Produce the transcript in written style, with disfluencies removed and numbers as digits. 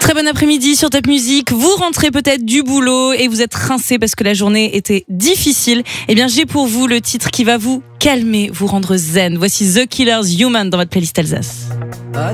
Très bon après-midi sur Top Music. Vous rentrez peut-être du boulot et vous êtes rincé parce que la journée était difficile. Eh bien, j'ai pour vous le titre qui va vous calmer, vous rendre zen. Voici The Killers Human dans votre playlist Alsace.